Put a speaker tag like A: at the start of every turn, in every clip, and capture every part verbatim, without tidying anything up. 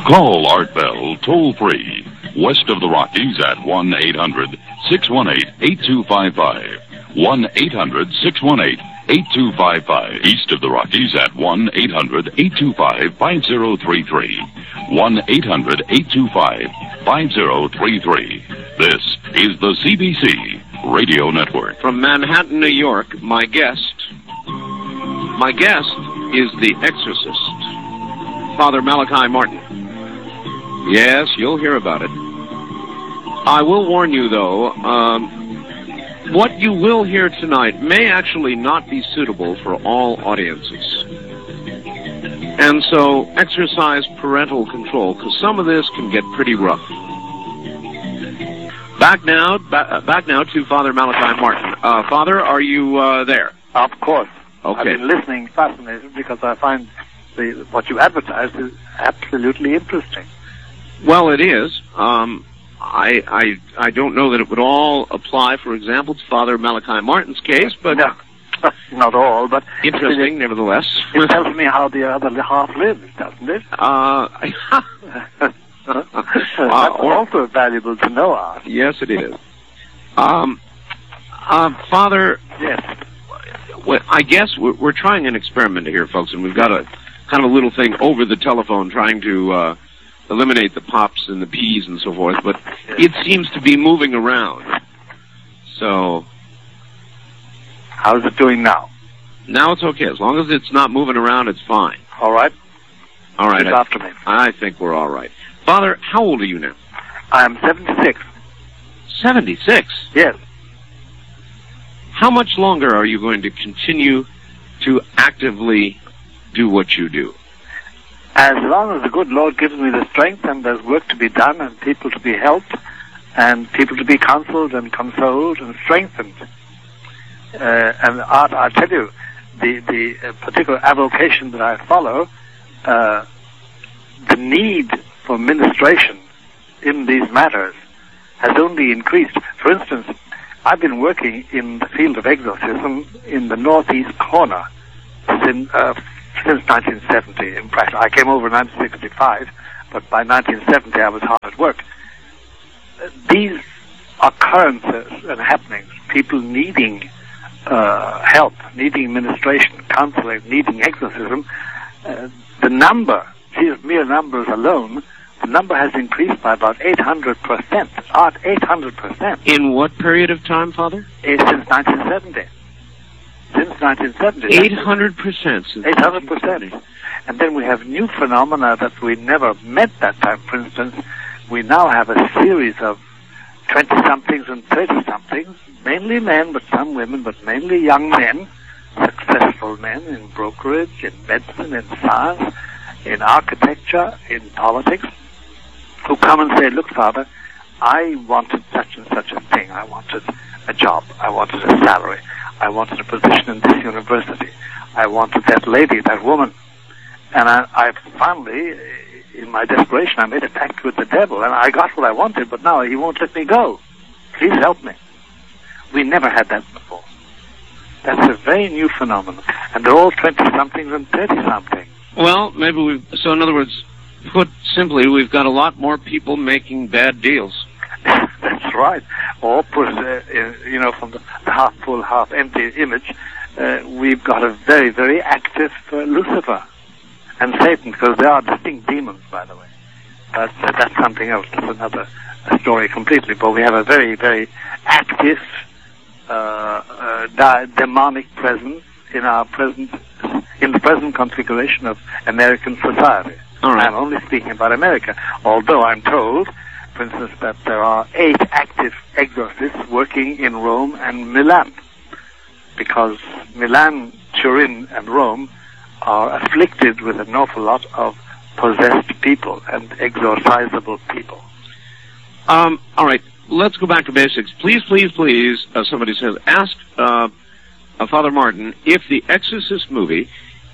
A: Call Art Bell toll-free, west of the Rockies at one eight hundred, six one eight, eight two five five. one eight hundred, six one eight, eight two five five. East of the Rockies at one eight hundred, eight two five, five zero three three. one eight hundred, eight two five, five zero three three. This is the C B C Radio Network.
B: From Manhattan, New York, my guest, my guest is the exorcist, Father Malachi Martin. Yes, you'll hear about it. I will warn you, though, um, what you will hear tonight may actually not be suitable for all audiences. And so exercise parental control, because some of this can get pretty rough. Back now, ba- back now to Father Malachi Martin. Uh, Father, are you uh, there?
C: Of course.
B: Okay.
C: I've been listening fascinated because I find the, what you advertise is absolutely interesting.
B: Well, it is. Um, I, I I don't know that it would all apply, for example, to Father Malachi Martin's case, but
C: no, not all, but
B: interesting,
C: it,
B: nevertheless.
C: It tells me how the other half lives, doesn't it?
B: Uh,
C: That's
B: uh, or,
C: also valuable to know, Art.
B: Yes, it is. Um, uh, Father,
C: yes.
B: Well, I guess we're, we're trying an experiment here, folks, and we've got a kind of a little thing over the telephone trying to uh, eliminate the pops and the peas and so forth, but it seems to be moving around. So,
C: how's it doing now?
B: Now it's okay. As long as it's not moving around, it's fine.
C: All right.
B: All right.
C: It's
B: I,
C: after me.
B: I think we're all right. Father, how old are you now?
C: I'm seventy-six.
B: seventy-six?
C: Yes.
B: How much longer are you going to continue to actively do what you do?
C: As long as the good Lord gives me the strength and there's work to be done and people to be helped and people to be counseled and consoled and strengthened. Uh, and Art, I'll tell you, the, the uh, particular avocation that I follow, uh, the need for ministration in these matters has only increased. For instance, I've been working in the field of exorcism in the northeast corner since, uh, since nineteen seventy, in practice. I came over in nineteen sixty-five, but by nineteen seventy I was hard at work. These occurrences and happenings, people needing uh, help, needing ministration, counseling, needing exorcism, uh, the number, these mere numbers alone, the number has increased by about eight hundred percent. Art, eight hundred percent.
B: In what period of time, Father?
C: Since nineteen seventy. Since nineteen seventy.
B: eight hundred percent.
C: eight hundred percent. And then we have new phenomena that we never met that time. For instance, we now have a series of twenty-somethings and thirty-somethings, mainly men, but some women, but mainly young men, successful men in brokerage, in medicine, in science, in architecture, in politics, who come and say, look, Father, I wanted such and such a thing. I wanted a job. I wanted a salary. I wanted a position in this university. I wanted that lady, that woman. And I, I finally, in my desperation, I made a pact with the devil, and I got what I wanted, but now he won't let me go. Please help me. We never had that before. That's a very new phenomenon. And they're all twenty-somethings and thirty-somethings.
B: Well, maybe we've... So in other words, put simply, we've got a lot more people making bad deals.
C: That's right. Or put it, uh, you know, from the half-full, half-empty image, uh, we've got a very, very active uh, Lucifer and Satan, because they are distinct demons, by the way. But uh, that's something else. That's another uh, story completely. But we have a very, very active uh, uh, di- demonic presence in our present, in the present configuration of American society.
B: All right.
C: I'm only speaking about America, although I'm told, for instance, that there are eight active exorcists working in Rome and Milan, because Milan, Turin, and Rome are afflicted with an awful lot of possessed people and exorcisable people.
B: Um, all right, let's go back to basics. Please, please, please, uh, somebody says, ask uh, uh, Father Martin if the Exorcist movie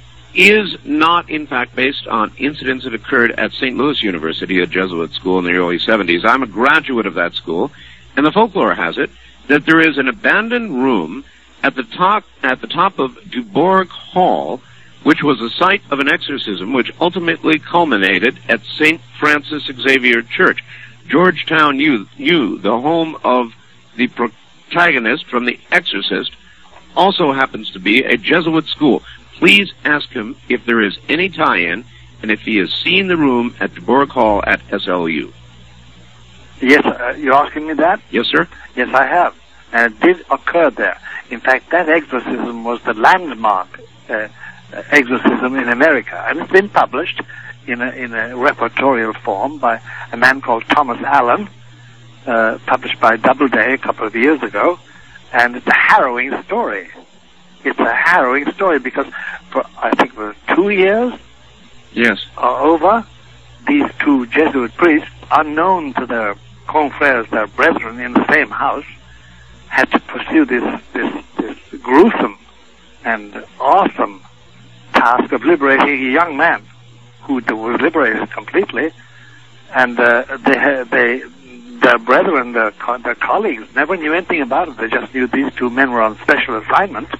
B: is not, in fact, based on incidents that occurred at Saint Louis University, a Jesuit school in the early seventies. I'm a graduate of that school, and the folklore has it that there is an abandoned room at the top at the top of Dubourg Hall which was the site of an exorcism which ultimately culminated at Saint Francis Xavier Church. Georgetown U, U, the home of the protagonist from The Exorcist, also happens to be a Jesuit school. Please ask him if there is any tie-in and if he has seen the room at Dvorak Hall at S L U.
C: Yes, uh, you're asking me that?
B: Yes, sir.
C: Yes, I have. And it did occur there. In fact, that exorcism was the landmark uh, exorcism in America. And it's been published in a, in a repertorial form by a man called Thomas Allen, uh, published by Doubleday a couple of years ago. And it's a harrowing story. It's a harrowing story because for, I think, it was two years
B: yes.
C: or over, these two Jesuit priests, unknown to their confreres, their brethren in the same house, had to pursue this, this, this gruesome and awesome task of liberating a young man who was liberated completely. And uh, they, they, their brethren, their, their colleagues, never knew anything about it. They just knew these two men were on special assignment.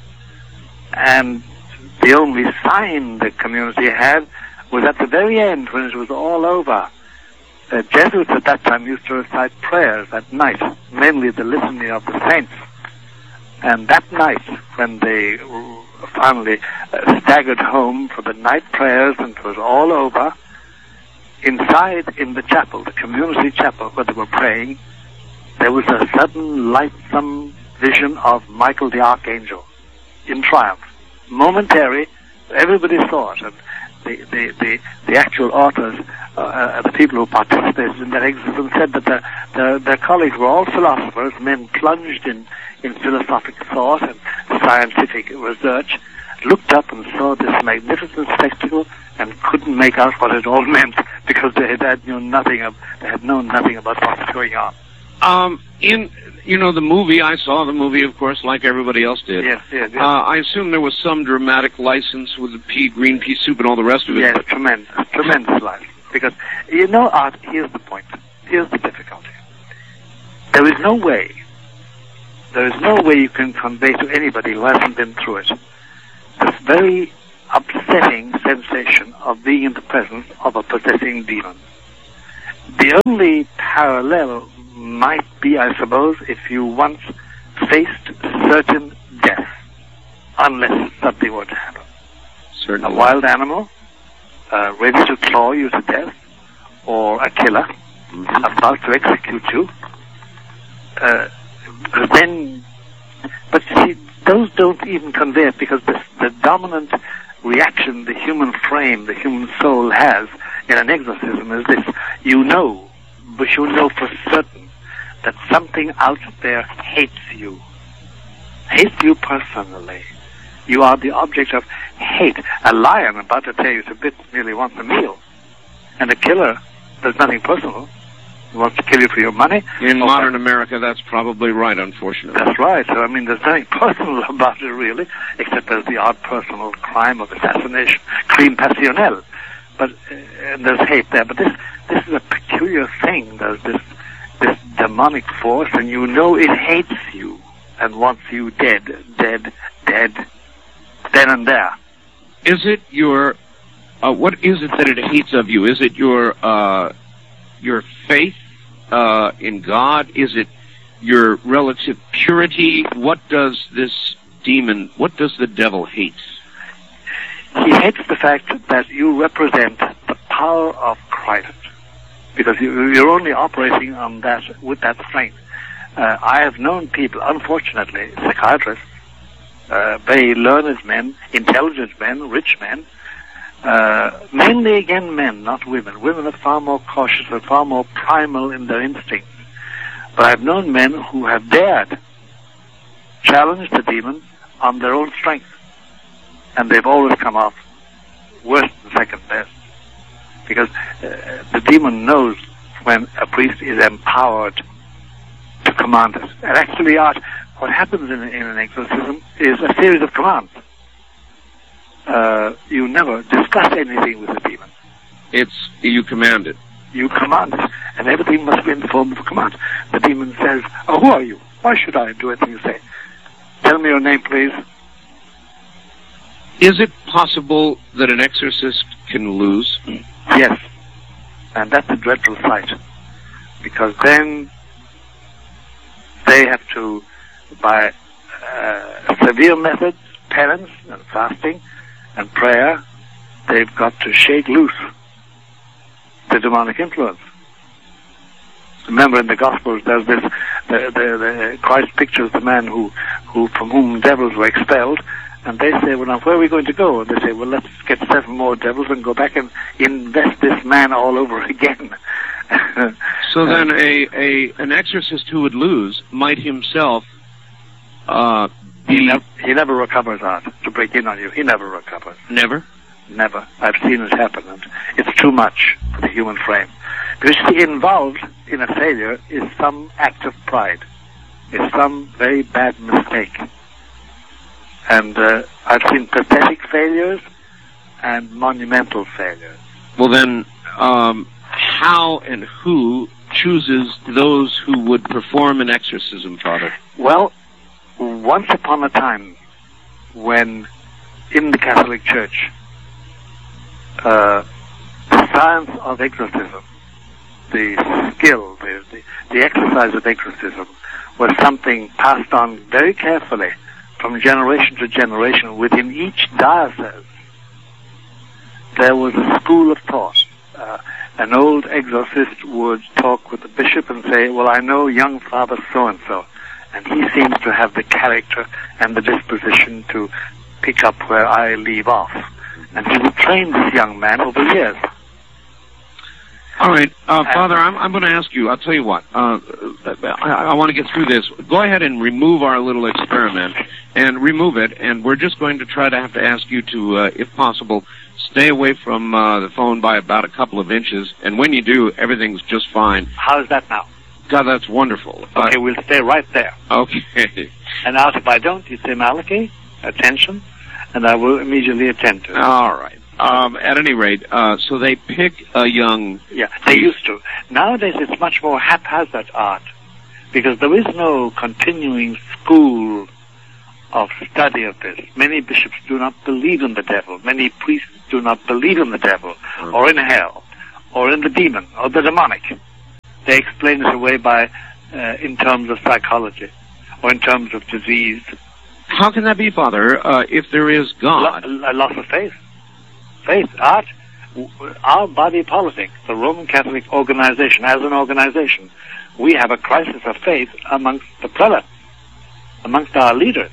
C: And the only sign the community had was at the very end, when it was all over. The Jesuits at that time used to recite prayers at night, mainly the Litany of the Saints. And that night, when they finally uh, staggered home for the night prayers and it was all over, inside in the chapel, the community chapel where they were praying, there was a sudden lightsome vision of Michael the Archangel in triumph. Momentary, everybody saw it. And the, the, the, the actual authors, uh, the people who participated in that exorcism, said that the, the, their colleagues were all philosophers, men plunged in, in philosophic thought and scientific research, looked up and saw this magnificent spectacle and couldn't make out what it all meant because they had, had known nothing of, they had known nothing about what was going on.
B: Um, in, you know, the movie, I saw the movie, of course, like everybody else did.
C: Yes, yes, yes.
B: Uh, I assume there was some dramatic license with the pea, green pea soup and all the rest of it.
C: Yes, tremendous, tremendous license. Because, you know, Art, here's the point. Here's the difficulty. There is no way, there is no way you can convey to anybody who hasn't been through it this very upsetting sensation of being in the presence of a possessing demon. The only parallel might be, I suppose, if you once faced certain death, unless something were to happen.
B: Certainly.
C: A wild animal, uh, ready to claw you to death, or a killer, mm-hmm. about to execute you. Uh, then, but see, those don't even convey it because the, the dominant reaction the human frame, the human soul has in an exorcism is this. You know, but you know for certain that something out there hates you. Hates you personally. You are the object of hate. A lion about to tear you to bits merely wants a meal. And a killer does nothing personal. He wants to kill you for your money.
B: In modern America, that's probably right, unfortunately.
C: That's right. So, I mean, there's nothing personal about it, really, except there's the odd personal crime of assassination, crime passionnel. But uh, and there's hate there. But this this is a peculiar thing. There's this this demonic force, and you know it hates you and wants you dead, dead, dead, then and there.
B: Is it your, uh, what is it that it hates of you? Is it your, uh, your faith, uh, in God? Is it your relative purity? What does this demon, what does the devil hate?
C: He hates the fact that you represent the power of Christ, because you, you're only operating on that, with that strength. Uh, I have known people, unfortunately, psychiatrists, uh, very learned men, intelligent men, rich men, uh, mainly again men, not women. Women are far more cautious and far more primal in their instincts. But I've known men who have dared challenge the demon on their own strength. And they've always come off worse than second best. Because uh, the demon knows when a priest is empowered to command it. And actually, Art, what happens in, in an exorcism is a series of commands. Uh, you never discuss anything with the demon.
B: It's, you command it.
C: You command it. And everything must be in the form of a command. The demon says, oh, who are you? Why should I do anything you say? Tell me your name, please.
B: Is it possible that an exorcist can lose?
C: Yes. And that's a dreadful sight. Because then they have to, by uh, severe methods, penance and fasting and prayer, they've got to shake loose the demonic influence. Remember, in the Gospels, there's this, the, the, the Christ pictures the man who, who, from whom devils were expelled, and they say, well, now, where are we going to go? And they say, well, let's get seven more devils and go back and invest this man all over again.
B: So then a, a an exorcist who would lose might himself uh, be...
C: He, nev- he never recovers, Art, to break in on you. He never recovers.
B: Never?
C: Never. I've seen it happen, and it's too much for the human frame. Because involved in a failure is some act of pride, is some very bad mistake. And uh, I've seen pathetic failures and monumental failures.
B: Well then, um, how and who chooses those who would perform an exorcism, Father?
C: Well, once upon a time, when in the Catholic Church, uh, the science of exorcism, the skill, the, the, the exercise of exorcism, was something passed on very carefully from generation to generation within each diocese. There was a school of thought. Uh, an old exorcist would talk with the bishop and say, well, I know young Father so-and-so, and he seems to have the character and the disposition to pick up where I leave off. And he would train this young man over years.
B: All right, uh, Father, I'm, I'm going to ask you, I'll tell you what, uh, I, I want to get through this. Go ahead and remove our little experiment, and remove it, and we're just going to try to have to ask you to, uh, if possible, stay away from uh, the phone by about a couple of inches, and when you do, everything's just fine.
C: How's that now?
B: God, that's wonderful.
C: Okay, uh, we'll stay right there.
B: Okay.
C: And now, if I don't, you say, Malachi, attention, and I will immediately attend to it.
B: All right. Um, at any rate, uh, so they pick a young...
C: Yeah, they used to. Nowadays it's much more haphazard, Art, because there is no continuing school of study of this. Many bishops do not believe in the devil. Many priests do not believe in the devil, mm. or in hell, or in the demon, or the demonic. They explain it away by, uh, in terms of psychology, or in terms of disease.
B: How can that be, Father, uh, if there is God?
C: A loss of faith. Faith, Art, our body politic, the Roman Catholic organization, as an organization, we have a crisis of faith amongst the prelates, amongst our leaders.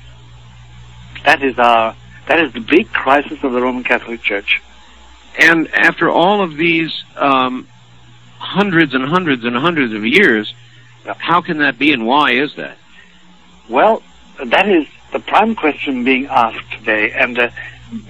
C: That is our, that is the big crisis of the Roman Catholic Church.
B: And after all of these um, hundreds and hundreds and hundreds of years, yeah. How can that be, and why is that?
C: Well, that is the prime question being asked today, and uh,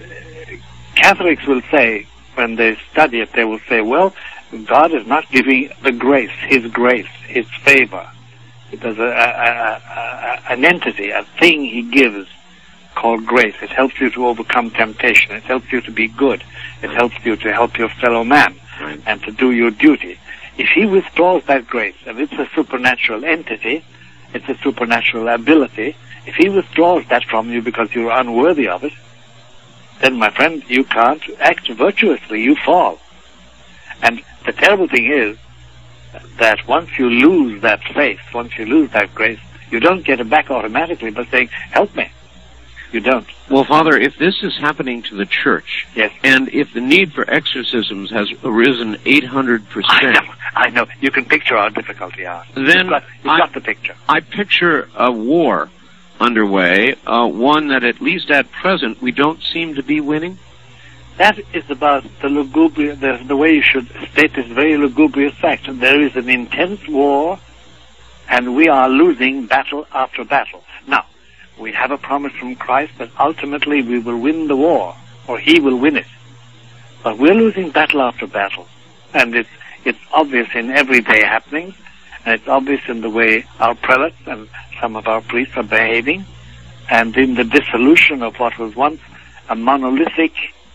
C: Catholics will say, when they study it, they will say, well, God is not giving the grace, His grace, His favor. There's a, a, a, an entity, a thing He gives called grace. It helps you to overcome temptation. It helps you to be good. It helps you to help your fellow man
B: right.
C: and to do your duty. If He withdraws that grace, and it's a supernatural entity, it's a supernatural ability, if He withdraws that from you because you're unworthy of it, then, my friend, you can't act virtuously. You fall. And the terrible thing is that once you lose that faith, once you lose that grace, you don't get it back automatically by saying, help me. You don't.
B: Well, Father, if this is happening to the Church,
C: yes,
B: and if the need for exorcisms has arisen eight hundred percent...
C: I know, I know. You can picture our difficulty, Art.
B: Then
C: you've got, you've
B: I,
C: got the picture.
B: I picture a war underway, uh, one that at least at present we don't seem to be winning?
C: That is about the lugubrious, the, the way you should state this very lugubrious fact. There is an intense war, and we are losing battle after battle. Now, we have a promise from Christ that ultimately we will win the war, or He will win it. But we're losing battle after battle, and it's, it's obvious in everyday happenings, and it's obvious in the way our prelates and some of our priests are behaving, and in the dissolution of what was once a monolithic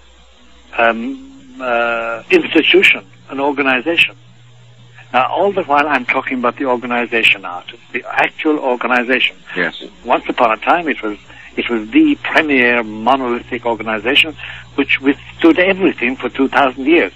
C: um, uh, institution, an organization. Now, all the while I'm talking about the organization, Art. It's the actual organization.
B: Yes.
C: Once upon a time, it was It was the premier monolithic organization which withstood everything for two thousand years.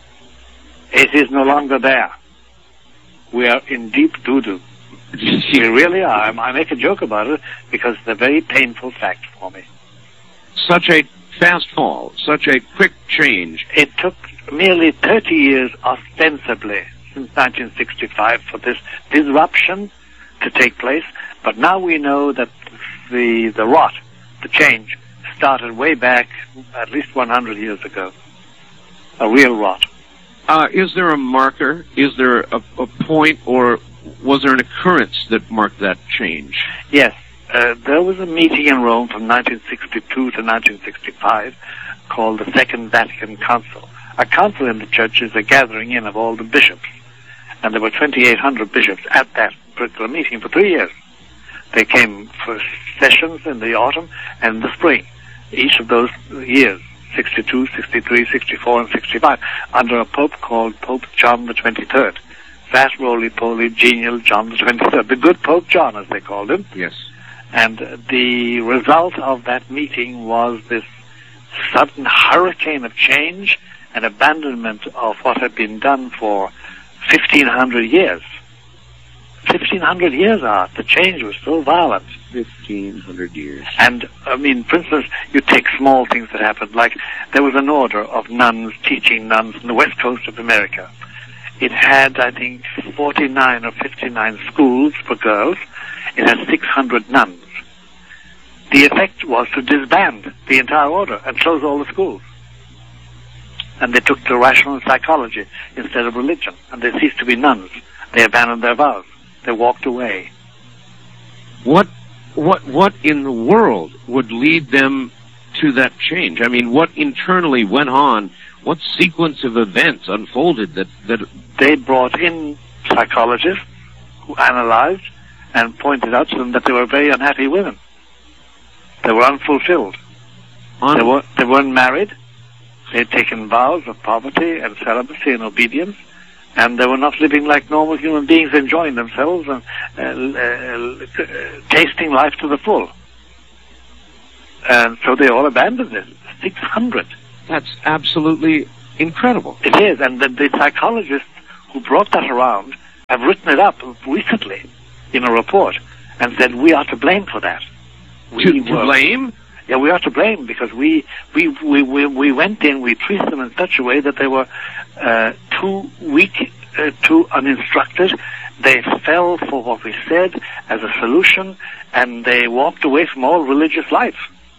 C: It is no longer there. We are in deep doo-doo. We really are. I make a joke about it because it's a very painful fact for me.
B: Such a fast fall, such a quick change.
C: It took merely thirty years, ostensibly, since nineteen sixty-five, for this disruption to take place. But now we know that the the rot, the change, started way back at least one hundred years ago. A real rot.
B: Uh, is there a marker? Is there a, a point, or was there an occurrence that marked that change?
C: Yes. Uh, there was a meeting in Rome from nineteen sixty-two to nineteen sixty-five called the Second Vatican Council. A council in the church is a gathering in of all the bishops. And there were twenty-eight hundred bishops at that particular meeting for three years. They came for sessions in the autumn and the spring, each of those years, sixty-two, sixty-three, sixty-four, and sixty-five, under a pope called Pope John the twenty-third. Fast, roly-poly, genial John the twenty-third. The good Pope John, as they called him.
B: Yes.
C: And the result of that meeting was this sudden hurricane of change and abandonment of what had been done for fifteen hundred years. fifteen hundred years are. The change was so violent.
B: fifteen hundred years.
C: And, I mean, for instance, you take small things that happened, like there was an order of nuns, teaching nuns in the west coast of America. It had, I think, forty-nine or fifty-nine schools for girls. It had six hundred nuns. The effect was to disband the entire order and close all the schools. And they took to rational psychology instead of religion. And they ceased to be nuns. They abandoned their vows. They walked away.
B: What, what, what in the world would lead them to that change? I mean, what internally went on? What sequence of events unfolded that, that...
C: They brought in psychologists who analyzed and pointed out to them that they were very unhappy women. They were unfulfilled.
B: Un-
C: they, were, they weren't married. They had taken vows of poverty and celibacy and obedience, and they were not living like normal human beings, enjoying themselves and uh, uh, uh, tasting life to the full. And so they all abandoned it. six hundred.
B: That's absolutely incredible.
C: It is, and the, the psychologists who brought that around have written it up recently in a report and said we are to blame for that. We
B: To, to
C: were,
B: blame?
C: Yeah, we are to blame because we we, we, we, we went in, we treated them in such a way that they were uh, too weak, uh, too uninstructed. They fell for what we said as a solution, and they walked away from all religious life.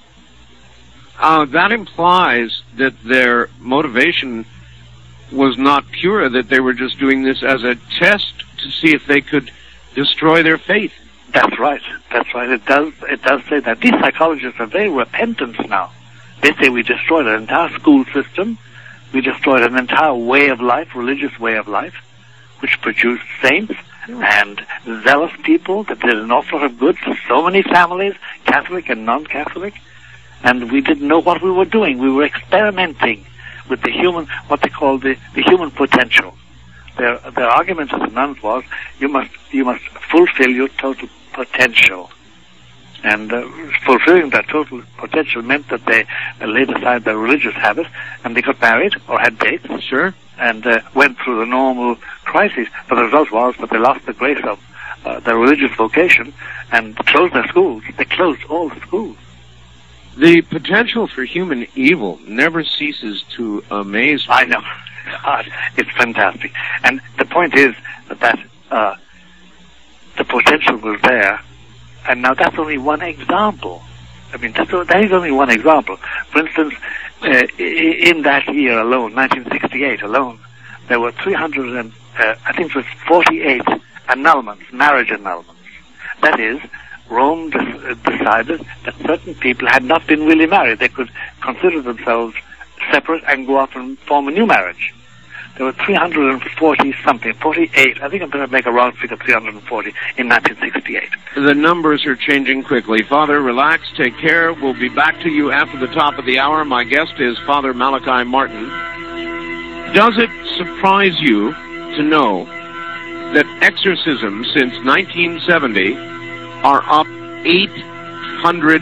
B: Uh, that implies that their motivation was not pure, that they were just doing this as a test to see if they could destroy their faith.
C: That's right. That's right. It does. It does say that. These psychologists are very repentant now. They say we destroyed an entire school system. We destroyed an entire way of life, religious way of life, which produced saints and zealous people that did an awful lot of good for so many families, Catholic and non-Catholic. And we didn't know what we were doing. We were experimenting with the human, what they call the, the human potential. Their, their argument to the nuns was, you must, you must fulfill your total potential. And uh, fulfilling that total potential meant that they uh, laid aside their religious habits and they got married or had dates.
B: Sure.
C: And uh, went through the normal crises. But the result was that they lost the grace of uh, their religious vocation and closed their schools. They closed all the schools.
B: The potential for human evil never ceases to amaze me.
C: I know. God, it's fantastic. And the point is that uh, the potential was there, and now that's only one example. I mean, that's, that is only one example. For instance, uh, in that year alone, nineteen sixty-eight alone, there were three hundred and, uh, I think it was forty-eight annulments, marriage annulments. That is, Rome des- decided that certain people had not been really married. They could consider themselves separate and go off and form a new marriage. There were three hundred forty something, forty-eight. I think I'm going to make a round figure, three hundred forty in nineteen sixty-eight.
B: The numbers are changing quickly. Father, relax, take care. We'll be back to you after the top of the hour. My guest is Father Malachi Martin. Does it surprise you to know that exorcisms since nineteen seventy are up eight hundred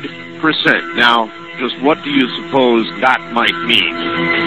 B: percent. Now, just what do you suppose that might mean?